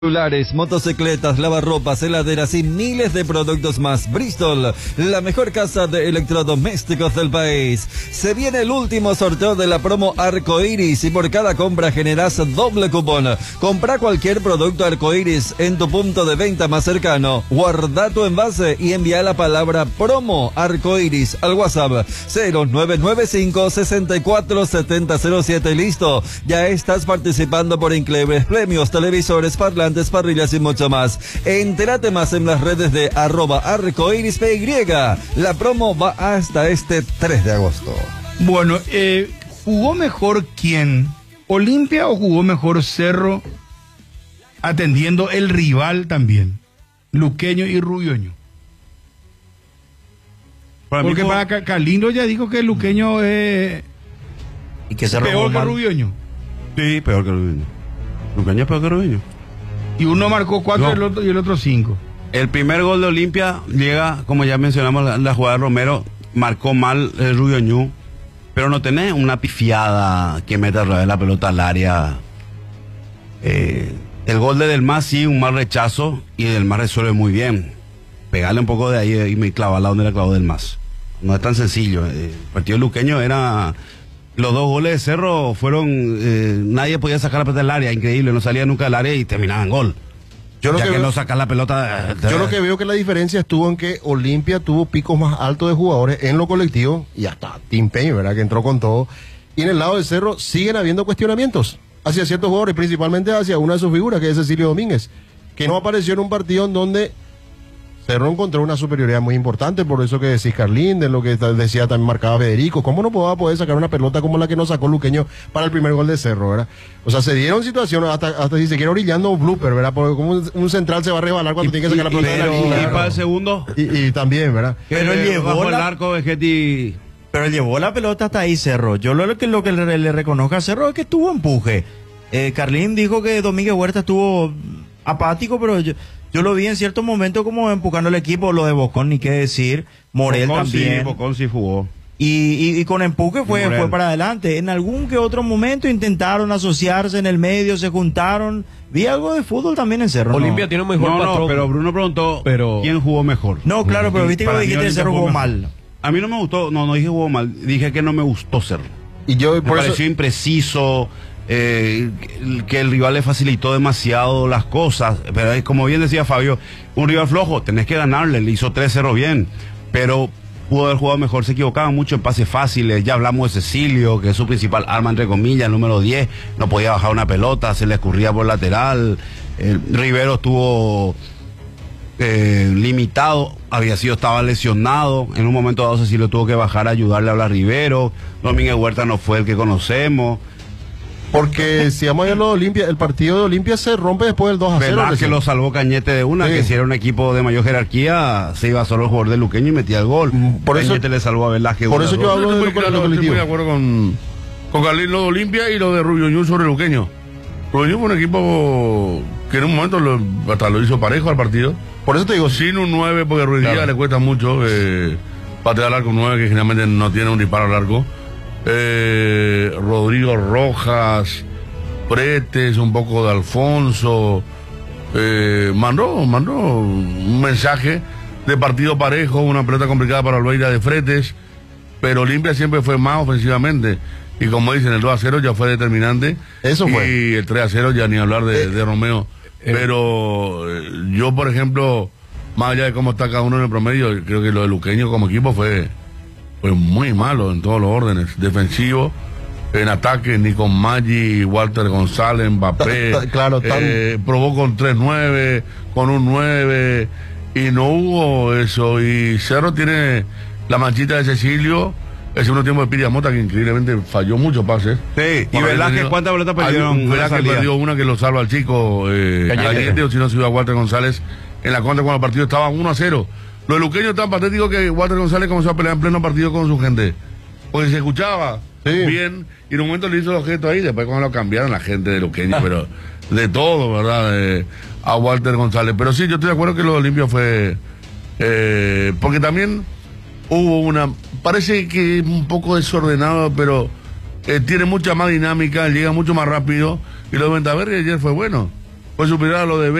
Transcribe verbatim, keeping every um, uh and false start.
Celulares, motocicletas, lavarropas, heladeras y miles de productos más. Bristol, la mejor casa de electrodomésticos del país. Se viene el último sorteo de la promo Arcoiris y por cada compra generas doble cupón. Compra cualquier producto Arcoiris en tu punto de venta más cercano. Guarda tu envase y envía la palabra promo Arcoiris al WhatsApp cero nueve nueve cinco, seis cuatro siete cero cero siete. Listo, ya estás participando por increíbles premios, televisores, parlantes, parrillas y mucho más. Entérate más en las redes de arroba arcoirispy. La promo va hasta este tres de agosto. Bueno, eh, ¿jugó mejor quién? ¿Olimpia o jugó mejor Cerro atendiendo el rival también? Luqueño y Rubioño. Para Porque para Ca Calindo ya dijo que el Luqueño es ¿Y que Cerro peor que mal? Rubioño. Sí, peor que Rubioño. Luqueño es peor que Rubioño. Y uno marcó cuatro No. y, el otro, y el otro cinco. El primer gol de Olimpia llega, como ya mencionamos, la, la jugada de Romero, marcó mal el Rubioño, pero no tenés una pifiada que meta otra vez la pelota al área. Eh, el gol de Del Mas sí, un mal rechazo, y Del Mas resuelve muy bien. Pegarle un poco de ahí y me clavarla donde la clavó Del Mas. No es tan sencillo. Eh, el partido luqueño era... Los dos goles de Cerro fueron... Eh, nadie podía sacar la pelota del área, increíble, no salía nunca del área y terminaban gol. Yo lo ya que, que veo, no sacar la pelota... yo lo que veo que la diferencia estuvo en que Olimpia tuvo picos más altos de jugadores en lo colectivo y hasta Tim Payne, ¿verdad? Que entró con todo. Y en el lado de Cerro siguen habiendo cuestionamientos hacia ciertos jugadores, principalmente hacia una de sus figuras, que es Cecilio Domínguez, que no apareció en un partido en donde Cerro encontró una superioridad muy importante, por eso que decís Carlín, de lo que decía también marcaba Federico. ¿Cómo no podía poder sacar una pelota como la que nos sacó Luqueño para el primer gol de Cerro, verdad? O sea, se dieron situaciones, hasta, hasta si se quiere orillando un blooper, ¿verdad? Porque como un, un central se va a rebalar cuando Y- tiene que sacar la pelota y- de la pero- línea. y ¿verdad? para el segundo... Y, y también, ¿verdad? Pero él Eh, llevó bajo el la- arco de Getty... Pero él llevó la pelota hasta ahí, Cerro. Yo lo que, lo que le, le reconozco a Cerro es que tuvo empuje. Eh, Carlín dijo que Domínguez Huerta estuvo apático, pero yo, yo lo vi en cierto momento como empujando al equipo. Lo de Bocón, ni qué decir. Morel Bocón también. Sí, Bocón sí jugó. Y, y, y con empuje fue, Morel. fue para adelante. En algún que otro momento intentaron asociarse en el medio, se juntaron. Vi algo de fútbol también en Cerro. Olimpia ¿no? tiene un mejor No, patrón. no, pero Bruno preguntó Pero- quién jugó mejor. No, claro, pero viste que Para lo mí dijiste, el Olimpia Cerro jugó jugó mejor. mal. A mí no me gustó, no, no dije jugó mal, dije que no me gustó Cerro. Y yo, Me por eso, pareció impreciso, eh, que- que el rival le facilitó demasiado las cosas. Pero es como bien decía Fabio, un rival flojo, tenés que ganarle, le hizo tres cero bien, pero pudo haber jugado mejor, se equivocaba mucho en pases fáciles. Ya hablamos de Cecilio, que es su principal arma, entre comillas, el número diez, no podía bajar una pelota, se le escurría por lateral. El Rivero estuvo eh, limitado, había sido, estaba lesionado, en un momento dado Cecilio tuvo que bajar a ayudarle a hablar Rivero. Domínguez Huerta no fue el que conocemos. porque si vamos a ver lo de Olimpia, el partido de Olimpia se rompe después del dos a cero. Verdad que recién. lo salvó Cañete de una, Sí. que si era un equipo de mayor jerarquía, se iba solo el jugador de Luqueño y metía el gol. Mm, por eso- Cañete le salvó a Velázquez. por una, eso yo dos. hablo Estoy de muy, lo, claro, lo estoy colectivo. muy de acuerdo con, con Carlín, lo de Olimpia y lo de Rubio Ñu sobre Luqueño. Rubio Ñu fue un equipo que en un momento lo, hasta lo hizo parejo al partido. Por eso te digo, Sin un nueve, porque a Ruiz Claro. Díaz le cuesta mucho eh, patear al arco un nueve, que generalmente no tiene un disparo al arco. Eh, Rodrigo Rojas, Pretes, un poco de Alfonso. Eh, mandó, mandó un mensaje de partido parejo, una pelota complicada para Olveira de Fretes, pero Olimpia siempre fue más ofensivamente. Y como dicen, el dos a cero ya fue determinante. Eso fue. Y el tres a cero ya ni hablar de, de Romeo. Pero eh, yo, por ejemplo, más allá de cómo está cada uno en el promedio, creo que lo de Luqueño como equipo fue, fue muy malo en todos los órdenes. Defensivo, en ataque, ni con Maggi, Walter González, Mbappé. Ta- ta- claro, tan- eh, probó con tres nueve, con un nueve, y no hubo eso. Y Cerro tiene la manchita de Cecilio. El segundo tiempo de Piriamota, que increíblemente falló muchos pases. Sí, y Bueno, Velázquez, tenido- ¿cuántas pelotas Hay perdieron? un- en la Velázquez salida? perdió una que lo salva al chico eh, Cañete. Cañete, o si no se iba a Walter González en la contra cuando el partido estaba uno a cero. Los luqueños tan patéticos que Walter González comenzó a pelear en pleno partido con su gente. Porque se escuchaba Sí. bien, y en un momento le hizo el objeto ahí, después cuando lo cambiaron la gente de luqueño, pero de todo, ¿verdad? Eh, a Walter González. Pero sí, yo estoy de acuerdo que lo de Olimpia fue... eh, porque también hubo una... Parece que es un poco desordenado, pero eh, tiene mucha más dinámica, llega mucho más rápido. Y lo de Ventaverri ayer fue bueno. fue superior a lo de